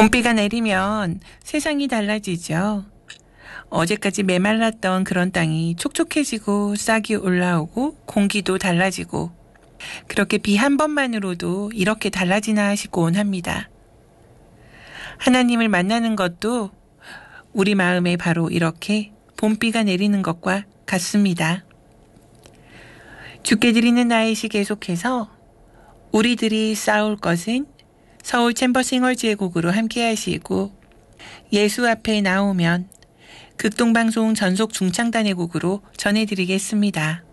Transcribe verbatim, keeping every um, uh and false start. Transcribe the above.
봄비가 내리면 세상이 달라지죠. 어제까지 메말랐던 그런 땅이 촉촉해지고 싹이 올라오고 공기도 달라지고 그렇게 비 한 번만으로도 이렇게 달라지나 싶곤 합니다. 하나님을 만나는 것도 우리 마음에 바로 이렇게 봄비가 내리는 것과 같습니다. 주께 드리는 나이시 계속해서 우리들이 싸울 것은 서울 챔버 싱어즈의 곡으로 함께 하시고 예수 앞에 나오면 극동방송 전속 중창단의 곡으로 전해드리겠습니다.